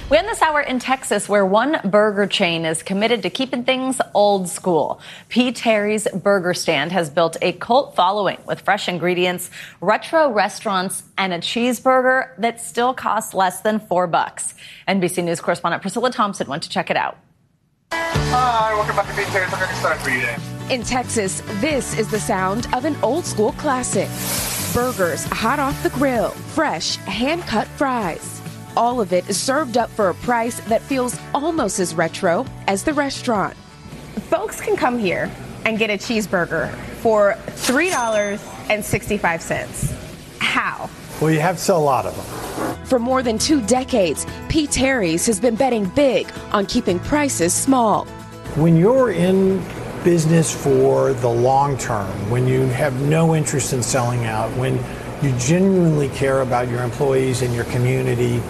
We end this hour in Texas, where one burger chain is committed to keeping things old school. P. Terry's Burger Stand has built a cult following with fresh ingredients, retro restaurants, and a cheeseburger that still costs less than $4. NBC News correspondent Priscilla Thompson went to check it out. Hi, welcome back to P. Terry's. I'm going to start for you today. In Texas, this is the sound of an old school classic. Burgers hot off the grill, fresh, hand-cut fries. All of it is served up for a price that feels almost as retro as the restaurant. Folks can come here and get a cheeseburger for $3.65. How? Well, you have to sell a lot of them. For more than 2 decades, P. Terry's has been betting big on keeping prices small. When you're in business for the long term, when you have no interest in selling out, when you genuinely care about your employees and your community,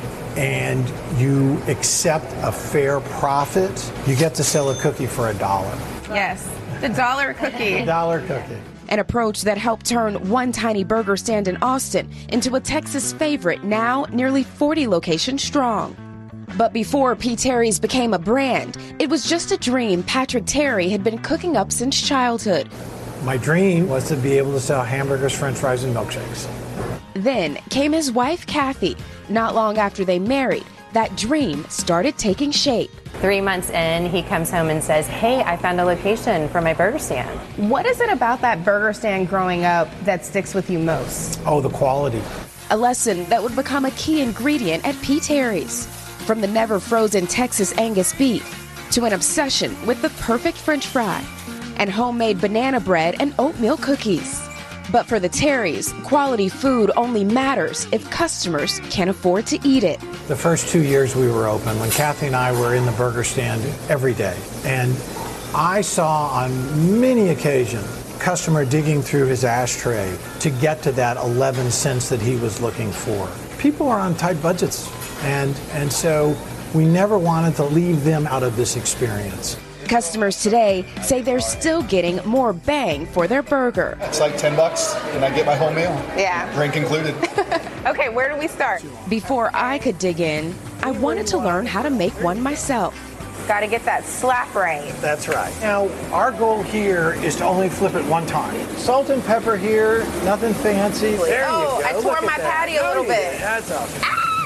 and you accept a fair profit, you get to sell a cookie for $1. Yes, the dollar cookie. The dollar cookie. An approach that helped turn one tiny burger stand in Austin into a Texas favorite, now nearly 40 locations strong. But before P. Terry's became a brand, it was just a dream Patrick Terry had been cooking up since childhood. My dream was to be able to sell hamburgers, french fries, and milkshakes. Then came his wife, Kathy. Not long after they married, that dream started taking shape. 3 months in, he comes home and says, hey, I found a location for my burger stand. What is it about that burger stand growing up that sticks with you most? Oh, the quality. A lesson that would become a key ingredient at P. Terry's. From the never-frozen Texas Angus beef to an obsession with the perfect French fry and homemade banana bread and oatmeal cookies. But for the Terry's, quality food only matters if customers can afford to eat it. The first 2 years we were open, when Kathy and I were in the burger stand every day, and I saw on many occasions customer digging through his ashtray to get to that 11 cents that he was looking for. People are on tight budgets, and so we never wanted to leave them out of this experience. Customers today say they're still getting more bang for their burger. It's like $10 and I get my whole meal. Yeah. Drink included. Okay, where do we start? Before I could dig in, I wanted to learn how to make one myself. Got to get that slap right. That's right. Now, our goal here is to only flip it one time. Salt and pepper here, nothing fancy. There you go. I tore my patty a little bit. That's awesome.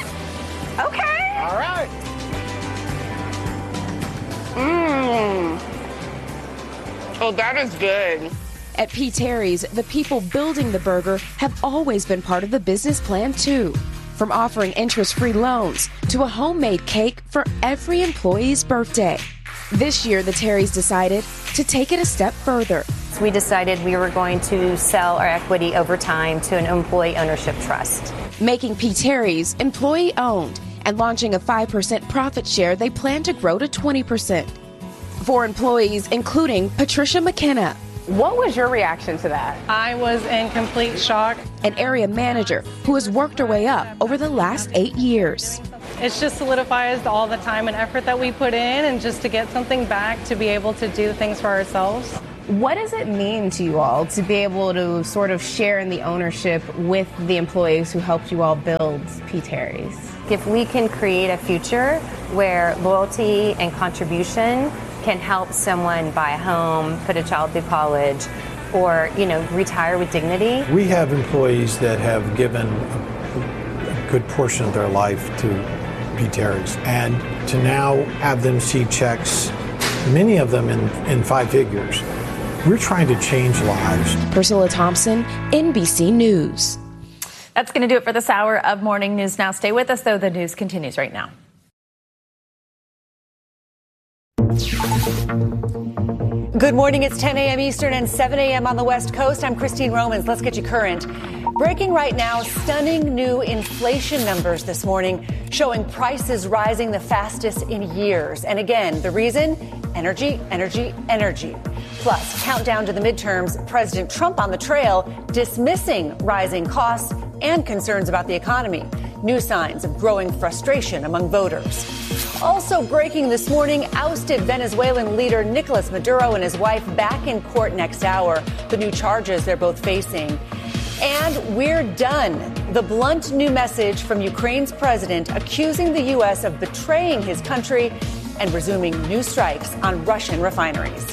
Ah! Okay. All right. Oh, that is good. At P. Terry's, the people building the burger have always been part of the business plan, too. From offering interest-free loans to a homemade cake for every employee's birthday. This year, the Terry's decided to take it a step further. We decided we were going to sell our equity over time to an employee ownership trust. Making P. Terry's employee-owned and launching a 5% profit share they plan to grow to 20%. For employees, including Patricia McKenna. What was your reaction to that? I was in complete shock. An area manager who has worked her way up over the last 8 years. It just solidifies all the time and effort that we put in, and just to get something back, to be able to do things for ourselves. What does it mean to you all to be able to sort of share in the ownership with the employees who helped you all build P. Terry's? If we can create a future where loyalty and contribution can help someone buy a home, put a child through college, or, retire with dignity. We have employees that have given a good portion of their life to P. Terry's, and to now have them see checks, many of them in 5 figures. We're trying to change lives. Priscilla Thompson, NBC News. That's going to do it for this hour of Morning News Now. Stay with us, though. The news continues right now. Good morning. It's 10 a.m. Eastern and 7 a.m. on the West Coast. I'm Christine Romans. Let's get you current. Breaking right now, stunning new inflation numbers this morning showing prices rising the fastest in years. And again, the reason? Energy, energy, energy. Plus, countdown to the midterms, President Trump on the trail, dismissing rising costs and concerns about the economy. New signs of growing frustration among voters. Also breaking this morning, ousted Venezuelan leader Nicolas Maduro and his wife back in court next hour. The new charges they're both facing. And we're done. The blunt new message from Ukraine's president accusing the U.S. of betraying his country and resuming new strikes on Russian refineries.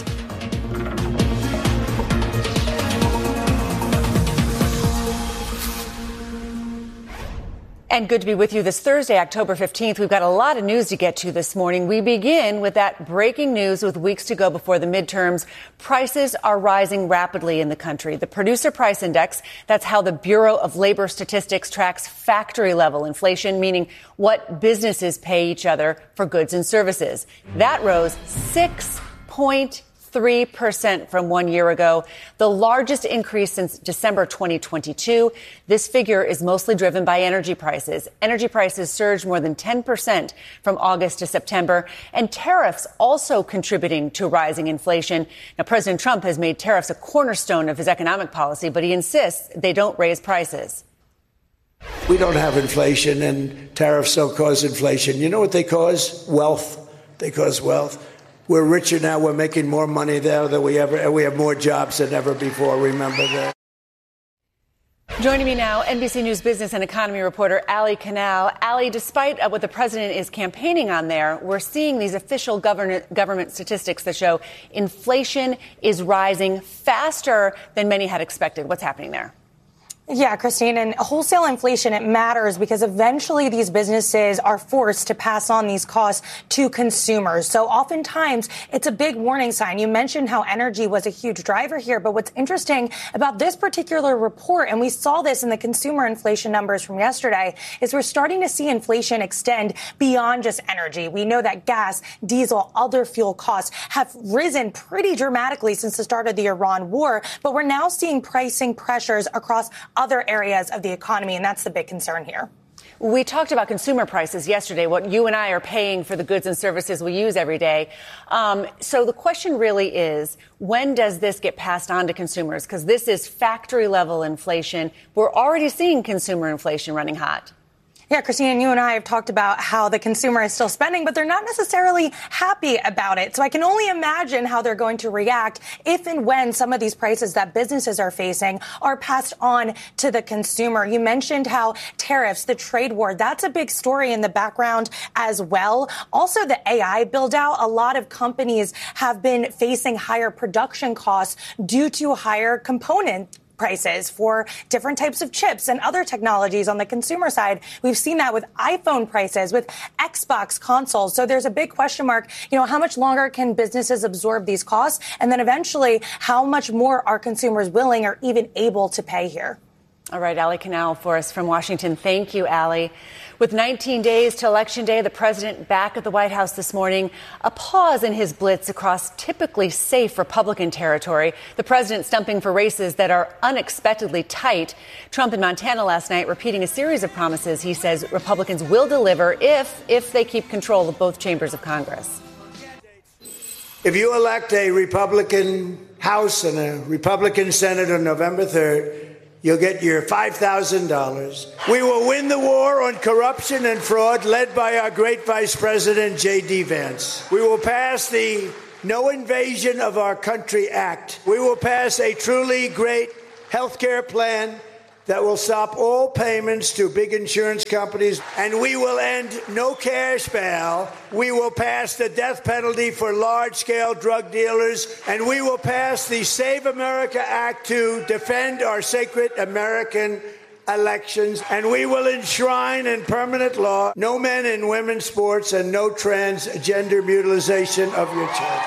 And good to be with you this Thursday, October 15th. We've got a lot of news to get to this morning. We begin with that breaking news with weeks to go before the midterms. Prices are rising rapidly in the country. The Producer Price Index, that's how the Bureau of Labor Statistics tracks factory level inflation, meaning what businesses pay each other for goods and services. That rose 6.3% from 1 year ago, the largest increase since December 2022. This figure is mostly driven by energy prices. Energy prices surged more than 10% from August to September, and tariffs also contributing to rising inflation. Now, President Trump has made tariffs a cornerstone of his economic policy, but he insists they don't raise prices. We don't have inflation, and tariffs don't cause inflation. You know what they cause? Wealth. They cause wealth. We're richer now. We're making more money there than we have more jobs than ever before. Remember that. Joining me now, NBC News business and economy reporter Ali Canal. Ali, despite what the president is campaigning on there, we're seeing these official government statistics that show inflation is rising faster than many had expected. What's happening there? Yeah, Christine, and wholesale inflation, it matters because eventually these businesses are forced to pass on these costs to consumers. So oftentimes it's a big warning sign. You mentioned how energy was a huge driver here, but what's interesting about this particular report, and we saw this in the consumer inflation numbers from yesterday, is we're starting to see inflation extend beyond just energy. We know that gas, diesel, other fuel costs have risen pretty dramatically since the start of the Iran war, but we're now seeing pricing pressures across other areas of the economy, and that's the big concern here. We talked about consumer prices yesterday, what you and I are paying for the goods and services we use every day. So the question really is, when does this get passed on to consumers? Because this is factory level inflation. We're already seeing consumer inflation running hot. Yeah, Christine, you and I have talked about how the consumer is still spending, but they're not necessarily happy about it. So I can only imagine how they're going to react if and when some of these prices that businesses are facing are passed on to the consumer. You mentioned how tariffs, the trade war, that's a big story in the background as well. Also, the AI build out. A lot of companies have been facing higher production costs due to higher component prices for different types of chips and other technologies on the consumer side. We've seen that with iPhone prices, with Xbox consoles. So there's a big question mark. You know, how much longer can businesses absorb these costs? And then eventually, how much more are consumers willing or even able to pay here? All right, Ali Canal for us from Washington. Thank you, Ali. With 19 days to Election Day, the president back at the White House this morning, a pause in his blitz across typically safe Republican territory. The president stumping for races that are unexpectedly tight. Trump in Montana last night repeating a series of promises he says Republicans will deliver if they keep control of both chambers of Congress. If you elect a Republican House and a Republican Senate on November 3rd, you'll get your $5,000. We will win the war on corruption and fraud led by our great Vice President, J.D. Vance. We will pass the No Invasion of Our Country Act. We will pass a truly great health care plan that will stop all payments to big insurance companies, and we will end no cash bail. We will pass the death penalty for large-scale drug dealers, and we will pass the Save America Act to defend our sacred American elections, and we will enshrine in permanent law no men and women's sports and no transgender mutilation of your children.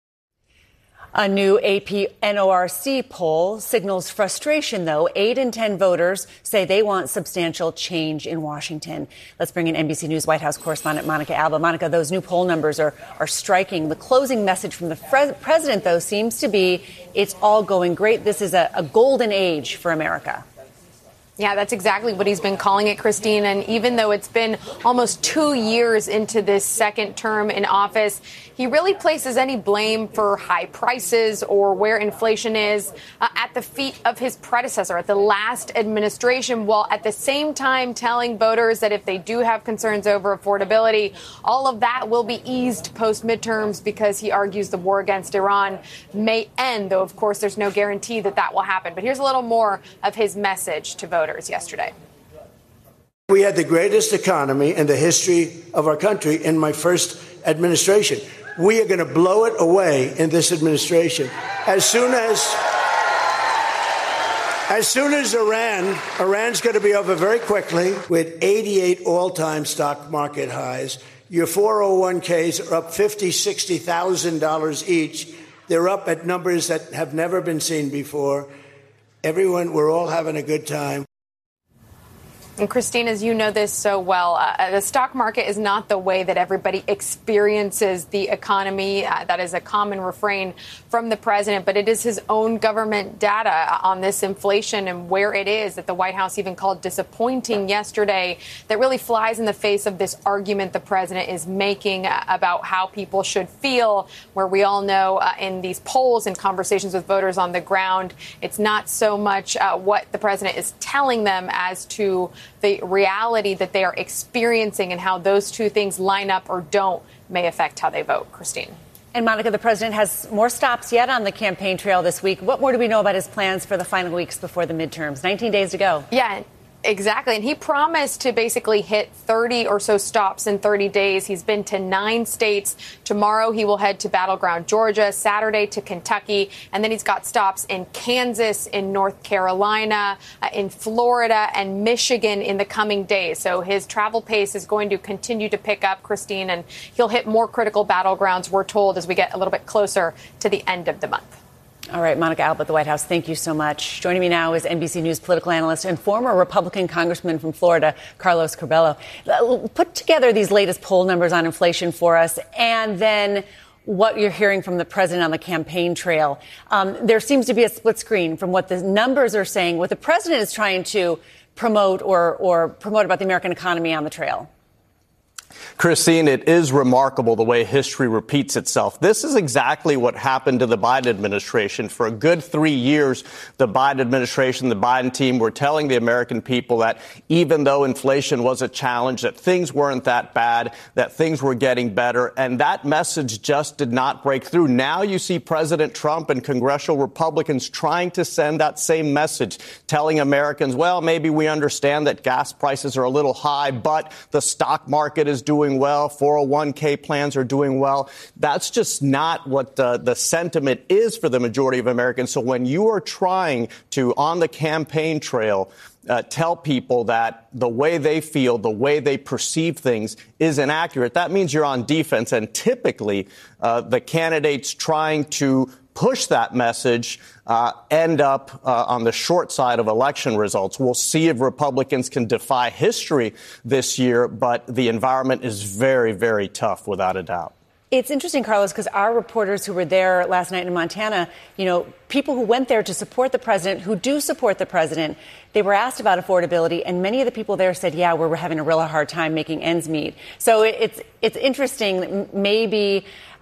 A new AP NORC poll signals frustration, though. 8 in 10 voters say they want substantial change in Washington. Let's bring in NBC News White House correspondent Monica Alba. Monica, those new poll numbers are striking. The closing message from the president, though, seems to be it's all going great. This is a golden age for America. Yeah, that's exactly what he's been calling it, Christine. And even though it's been almost 2 years into this second term in office, he really places any blame for high prices or where inflation is at the feet of his predecessor, at the last administration, while at the same time telling voters that if they do have concerns over affordability, all of that will be eased post-midterms because he argues the war against Iran may end, though, of course, there's no guarantee that that will happen. But here's a little more of his message to voters yesterday. We had the greatest economy in the history of our country in my first administration. We are going to blow it away in this administration. As soon as Iran's going to be over very quickly with 88 all-time stock market highs. Your 401ks are up $50,000, $60,000 each. They're up at numbers that have never been seen before. Everyone, we're all having a good time. And Christine, as you know this so well, the stock market is not the way that everybody experiences the economy. That is a common refrain from the president, but it is his own government data on this inflation and where it is that the White House even called disappointing yesterday that really flies in the face of this argument the president is making about how people should feel, where we all know in these polls and conversations with voters on the ground, it's not so much what the president is telling them as to the reality that they are experiencing and how those two things line up or don't may affect how they vote. Christine. And Monica, the president has more stops yet on the campaign trail this week. What more do we know about his plans for the final weeks before the midterms? 19 days to go. Yeah. Exactly. And he promised to basically hit 30 or so stops in 30 days. He's been to 9 states. Tomorrow he will head to battleground Georgia, Saturday to Kentucky. And then he's got stops in Kansas, in North Carolina, in Florida and Michigan in the coming days. So his travel pace is going to continue to pick up, Christine, and he'll hit more critical battlegrounds, we're told, as we get a little bit closer to the end of the month. All right, Monica Alba at the White House, thank you so much. Joining me now is NBC News political analyst and former Republican congressman from Florida, Carlos Curbelo. Put together these latest poll numbers on inflation for us, and then what you're hearing from the president on the campaign trail. There seems to be a split screen from what the numbers are saying, what the president is trying to promote or promote about the American economy on the trail. Christine, it is remarkable the way history repeats itself. This is exactly what happened to the Biden administration. For a good 3 years, the Biden administration, the Biden team were telling the American people that even though inflation was a challenge, that things weren't that bad, that things were getting better. And that message just did not break through. Now you see President Trump and congressional Republicans trying to send that same message, telling Americans, well, maybe we understand that gas prices are a little high, but the stock market is doing well. 401k plans are doing well. That's just not what the sentiment is for the majority of Americans. So when you are trying to, on the campaign trail, tell people that the way they feel, the way they perceive things is inaccurate, that means you're on defense. And typically, the candidates trying to push that message end up on the short side of election results. We'll see if Republicans can defy history this year, but the environment is very, very tough, without a doubt. It's interesting, Carlos, because our reporters who were there last night in Montana, you know, people who went there to support the president, who do support the president, they were asked about affordability, and many of the people there said, yeah, we're having a real hard time making ends meet. So it's interesting that maybe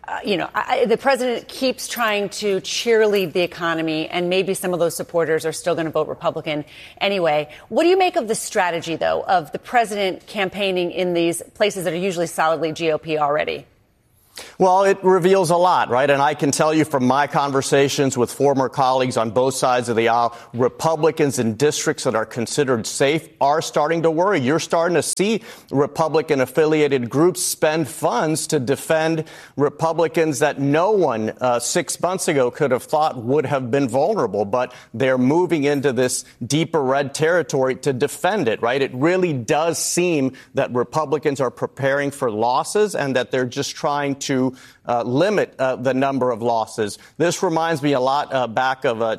the president keeps trying to cheerlead the economy, and maybe some of those supporters are still going to vote Republican anyway. What do you make of the strategy, though, of the president campaigning in these places that are usually solidly GOP already? Well, it reveals a lot, right? And I can tell you from my conversations with former colleagues on both sides of the aisle, Republicans in districts that are considered safe are starting to worry. You're starting to see Republican-affiliated groups spend funds to defend Republicans that no one 6 months ago could have thought would have been vulnerable. But they're moving into this deeper red territory to defend it, right? It really does seem that Republicans are preparing for losses and that they're just trying to limit the number of losses. This reminds me a lot back of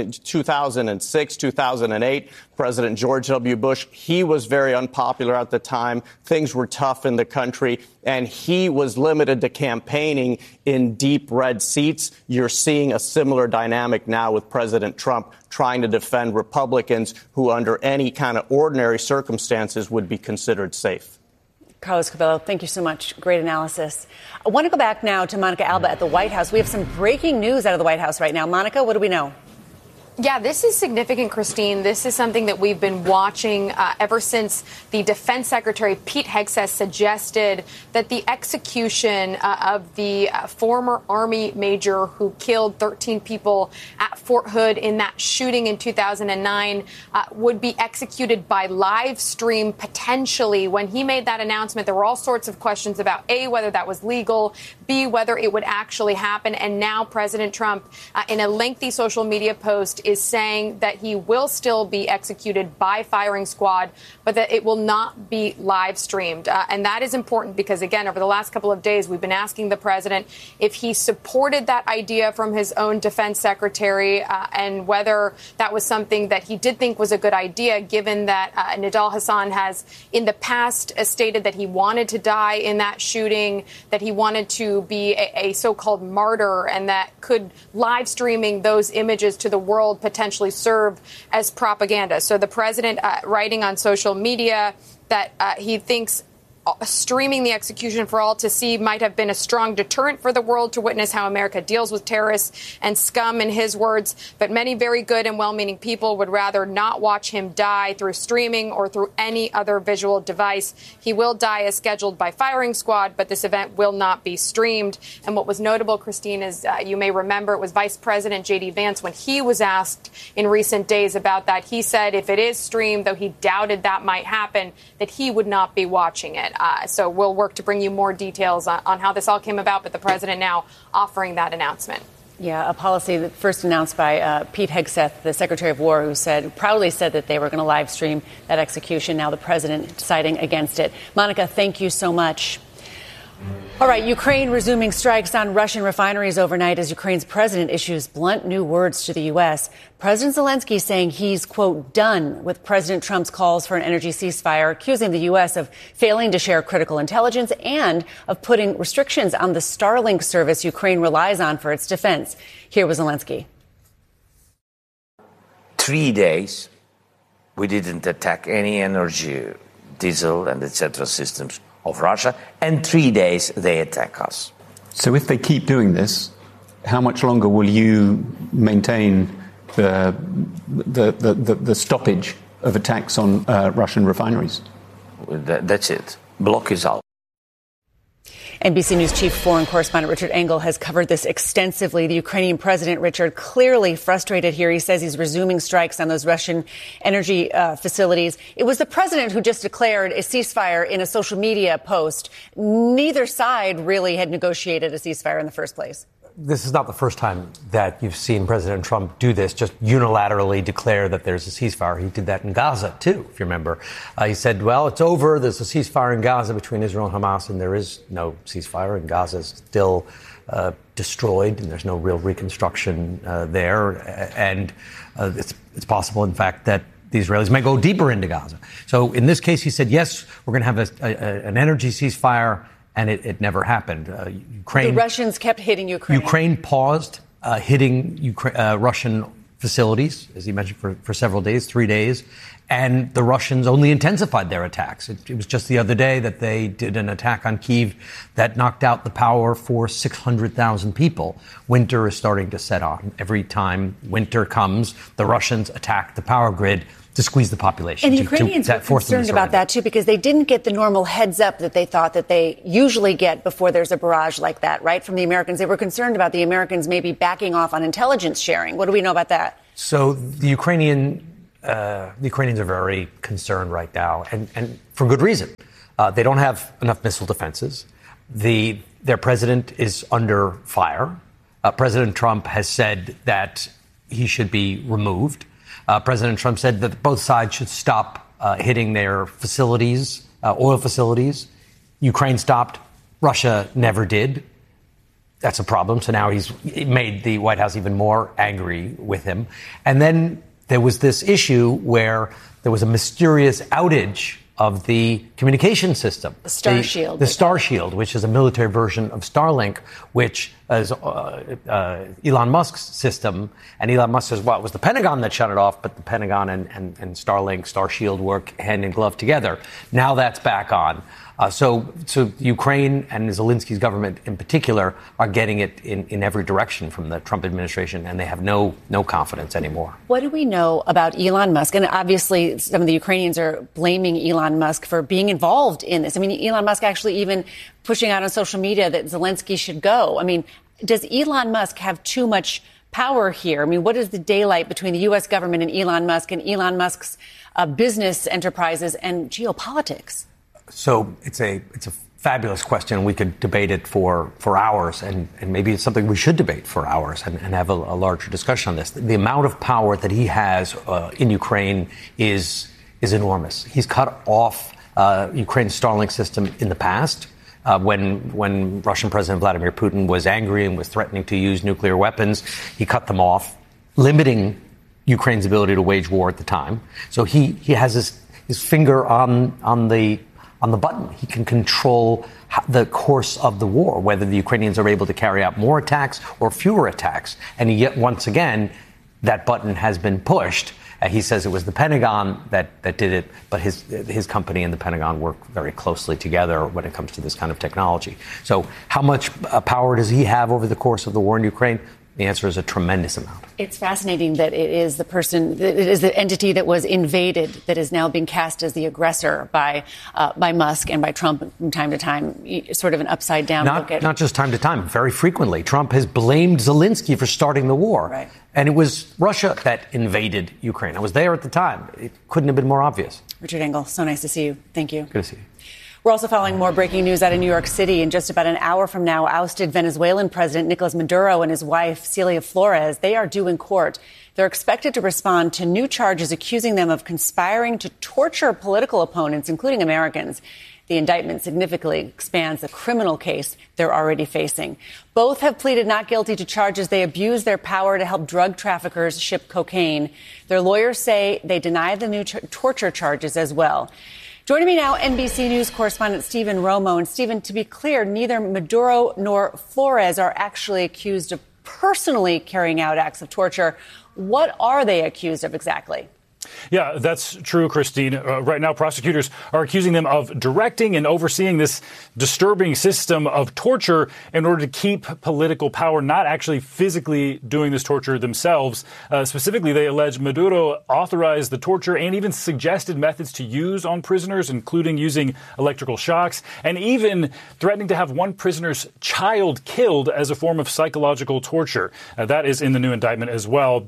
2006, 2008. President George W. Bush, he was very unpopular at the time. Things were tough in the country, and he was limited to campaigning in deep red seats. You're seeing a similar dynamic now with President Trump trying to defend Republicans who, under any kind of ordinary circumstances, would be considered safe. Carlos Curbelo, thank you so much. Great analysis. I want to go back now to Monica Alba at the White House. We have some breaking news out of the White House right now. Monica, what do we know? Yeah, this is significant, Christine. This is something that we've been watching ever since the Defense Secretary Pete Hegseth suggested that the execution of the former Army major who killed 13 people at Fort Hood in that shooting in 2009 would be executed by live stream potentially. When he made that announcement, there were all sorts of questions about A, whether that was legal, B, whether it would actually happen. And now President Trump, in a lengthy social media post, is saying that he will still be executed by firing squad, but that it will not be live streamed. And that is important because, again, over the last couple of days, we've been asking the president if he supported that idea from his own defense secretary and whether that was something that he did think was a good idea, given that Nidal Hasan has in the past stated that he wanted to die in that shooting, that he wanted to be a so-called martyr, and that could live streaming those images to the world potentially serve as propaganda. So the president writing on social media that he thinks streaming the execution for all to see might have been a strong deterrent for the world to witness how America deals with terrorists and scum, in his words. But many very good and well-meaning people would rather not watch him die through streaming or through any other visual device. He will die as scheduled by firing squad, but this event will not be streamed. And what was notable, Christine, is you may remember it was Vice President J.D. Vance when he was asked in recent days about that. He said if it is streamed, though he doubted that might happen, that he would not be watching it. So we'll work to bring you more details on how this all came about, but the president now offering that announcement. Yeah, a policy that first announced by Pete Hegseth, the Secretary of War, who proudly said that they were going to live stream that execution. Now the president deciding against it. Monica, thank you so much. All right, Ukraine resuming strikes on Russian refineries overnight as Ukraine's president issues blunt new words to the U.S. President Zelensky saying he's, quote, done with President Trump's calls for an energy ceasefire, accusing the U.S. of failing to share critical intelligence and of putting restrictions on the Starlink service Ukraine relies on for its defense. Here was Zelensky. 3 days, we didn't attack any energy, diesel and etc. systems of Russia, and 3 days they attack us. So if they keep doing this, how much longer will you maintain the stoppage of attacks on Russian refineries? That's it. Block is out. NBC News chief foreign correspondent Richard Engel has covered this extensively. The Ukrainian president, Richard, clearly frustrated here. He says he's resuming strikes on those Russian energy facilities. It was the president who just declared a ceasefire in a social media post. Neither side really had negotiated a ceasefire in the first place. This is not the first time that you've seen President Trump do this, just unilaterally declare that there's a ceasefire. He did that in Gaza, too, if you remember. He said, well, it's over. There's a ceasefire in Gaza between Israel and Hamas, and there is no ceasefire. And Gaza is still destroyed, and there's no real reconstruction there. And it's possible, in fact, that the Israelis may go deeper into Gaza. So in this case, he said, yes, we're going to have an energy ceasefire. And it never happened. The Russians kept hitting Ukraine. Ukraine paused hitting Russian facilities, as he mentioned, for several days, 3 days. And the Russians only intensified their attacks. It was just the other day that they did an attack on Kyiv that knocked out the power for 600,000 people. Winter is starting to set on. Every time winter comes, the Russians attack the power grid to squeeze the population. And Ukrainians were concerned about that, too, because they didn't get the normal heads up that they thought that they usually get before there's a barrage like that, right, from the Americans. They were concerned about the Americans maybe backing off on intelligence sharing. What do we know about that? So the Ukrainians are very concerned right now, and for good reason. They don't have enough missile defenses. Their president is under fire. President Trump has said that he should be removed. President Trump said that both sides should stop hitting their facilities, oil facilities. Ukraine stopped. Russia never did. That's a problem. So now he's made the White House even more angry with him. And then there was this issue where there was a mysterious outage of the communication system. The Star Shield. The Star Shield, which is a military version of Starlink, which is Elon Musk's system. And Elon Musk says, well, it was the Pentagon that shut it off, but the Pentagon and Starlink, Star Shield work hand in glove together. Now that's back on. So Ukraine and Zelensky's government in particular are getting it in every direction from the Trump administration, and they have no confidence anymore. What do we know about Elon Musk? And obviously, some of the Ukrainians are blaming Elon Musk for being involved in this. I mean, Elon Musk actually even pushing out on social media that Zelensky should go. I mean, does Elon Musk have too much power here? I mean, what is the daylight between the U.S. government and Elon Musk's business enterprises and geopolitics? So it's a fabulous question. We could debate it for hours, and maybe it's something we should debate for hours and have a larger discussion on this. The amount of power that he has in Ukraine is enormous. He's cut off Ukraine's Starlink system in the past. When Russian President Vladimir Putin was angry and was threatening to use nuclear weapons, he cut them off, limiting Ukraine's ability to wage war at the time. So he has his finger on the button. He can control the course of the war, whether the Ukrainians are able to carry out more attacks or fewer attacks. And yet, once again, that button has been pushed. He says it was the Pentagon that did it, but his company and the Pentagon work very closely together when it comes to this kind of technology. So how much power does he have over the course of the war in Ukraine? The answer is a tremendous amount. It's fascinating that it is the entity that was invaded that is now being cast as the aggressor by Musk and by Trump from time to time. Sort of an upside down look at. Not just time to time, very frequently. Trump has blamed Zelensky for starting the war. Right. And it was Russia that invaded Ukraine. I was there at the time. It couldn't have been more obvious. Richard Engel, so nice to see you. Thank you. Good to see you. We're also following more breaking news out of New York City. In just about an hour from now, ousted Venezuelan President Nicolas Maduro and his wife, Celia Flores, they are due in court. They're expected to respond to new charges accusing them of conspiring to torture political opponents, including Americans. The indictment significantly expands the criminal case they're already facing. Both have pleaded not guilty to charges they abused their power to help drug traffickers ship cocaine. Their lawyers say they deny the new torture charges as well. Joining me now, NBC News correspondent Stephen Romo. And Stephen, to be clear, neither Maduro nor Flores are actually accused of personally carrying out acts of torture. What are they accused of exactly? Yeah, that's true, Christine. Right now, prosecutors are accusing them of directing and overseeing this disturbing system of torture in order to keep political power, not actually physically doing this torture themselves. Specifically, they allege Maduro authorized the torture and even suggested methods to use on prisoners, including using electrical shocks and even threatening to have one prisoner's child killed as a form of psychological torture. That is in the new indictment as well.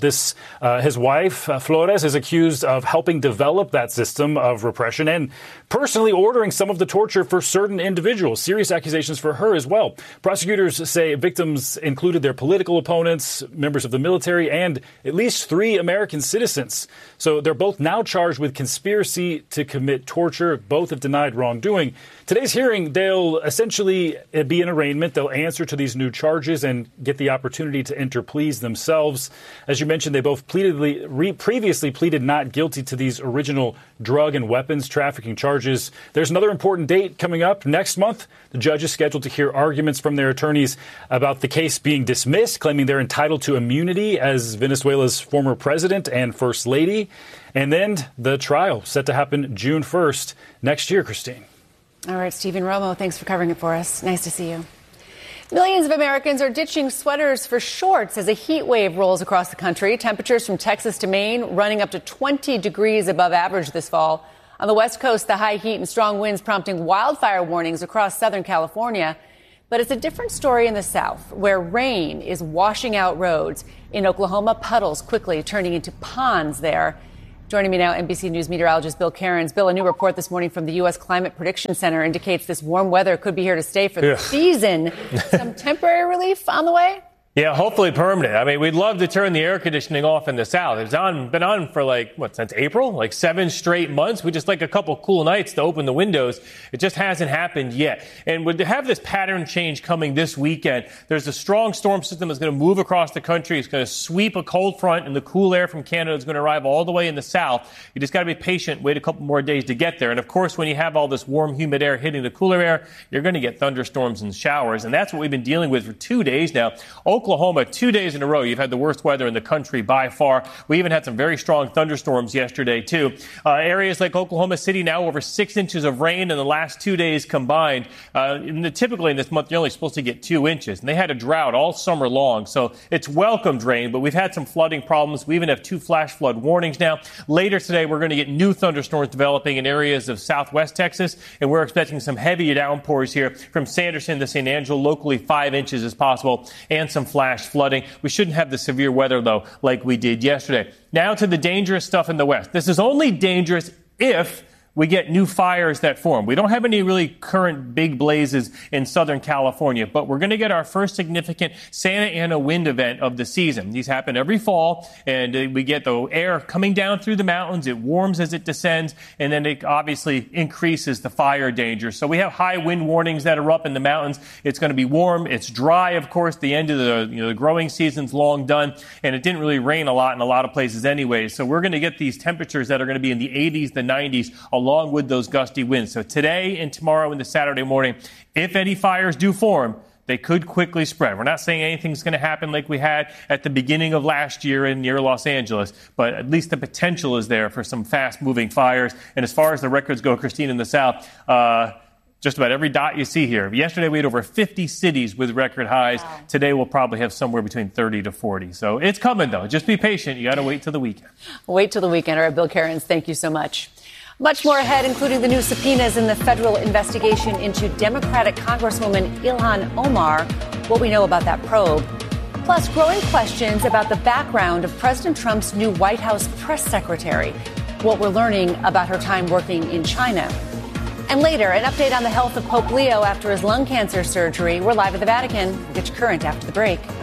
His wife, Flores, is accused of helping develop that system of repression and personally ordering some of the torture for certain individuals. Serious accusations for her as well. Prosecutors say victims included their political opponents, members of the military, and at least 3 American citizens. So they're both now charged with conspiracy to commit torture. Both have denied wrongdoing. Today's hearing, they'll essentially be in arraignment. They'll answer to these new charges and get the opportunity to enter pleas themselves. As you mentioned, they both previously pleaded not guilty to these original drug and weapons trafficking charges. There's another important date coming up next month. The judge is scheduled to hear arguments from their attorneys about the case being dismissed, claiming they're entitled to immunity as Venezuela's former president and first lady. And then the trial set to happen June 1st next year, Christine. All right, Stephen Romo, thanks for covering it for us. Nice to see you. Millions of Americans are ditching sweaters for shorts as a heat wave rolls across the country. Temperatures from Texas to Maine running up to 20 degrees above average this fall. On the West Coast, the high heat and strong winds prompting wildfire warnings across Southern California. But it's a different story in the South, where rain is washing out roads. In Oklahoma, puddles quickly turning into ponds there. Joining me now, NBC News meteorologist Bill Cairns. Bill, a new report this morning from the U.S. Climate Prediction Center indicates this warm weather could be here to stay for the season. Some temporary relief on the way? Yeah, hopefully permanent. I mean, we'd love to turn the air conditioning off in the South. It's been on for since April, 7 straight months. We just like a couple cool nights to open the windows. It just hasn't happened yet. And we have this pattern change coming this weekend. There's a strong storm system that's going to move across the country. It's going to sweep a cold front, and the cool air from Canada is going to arrive all the way in the South. You just got to be patient, wait a couple more days to get there. And of course, when you have all this warm, humid air hitting the cooler air, you're going to get thunderstorms and showers. And that's what we've been dealing with for 2 days now. Oklahoma, 2 days in a row, you've had the worst weather in the country by far. We even had some very strong thunderstorms yesterday, too. Areas like Oklahoma City now over 6 inches of rain in the last 2 days combined. Typically in this month, you're only supposed to get 2 inches. And they had a drought all summer long. So it's welcomed rain, but we've had some flooding problems. We even have 2 flash flood warnings now. Later today, we're going to get new thunderstorms developing in areas of southwest Texas. And we're expecting some heavy downpours here from Sanderson to St. Angelo, locally 5 inches as possible, and some flash flooding. We shouldn't have the severe weather, though, like we did yesterday. Now to the dangerous stuff in the west. This is only dangerous if we get new fires that form. We don't have any really current big blazes in Southern California, but we're going to get our first significant Santa Ana wind event of the season. These happen every fall, and we get the air coming down through the mountains. It warms as it descends, and then it obviously increases the fire danger. So we have high wind warnings that are up in the mountains. It's going to be warm. It's dry, of course. The end of the growing season's long done, and it didn't really rain a lot in a lot of places anyway. So we're going to get these temperatures that are going to be in the 80s, the 90s, along with those gusty winds. So today and tomorrow into Saturday morning, if any fires do form, they could quickly spread. We're not saying anything's going to happen like we had at the beginning of last year near Los Angeles, but at least the potential is there for some fast-moving fires. And as far as the records go, Christine, in the South, just about every dot you see here. Yesterday, we had over 50 cities with record highs. Wow. Today, we'll probably have somewhere between 30 to 40. So it's coming, though. Just be patient. You got to wait till the weekend. Wait till the weekend. All right, Bill Cairns, thank you so much. Much more ahead, including the new subpoenas in the federal investigation into Democratic Congresswoman Ilhan Omar, what we know about that probe. Plus, growing questions about the background of President Trump's new White House press secretary, what we're learning about her time working in China. And later, an update on the health of Pope Leo after his lung cancer surgery. We're live at the Vatican. We'll get you current after the break.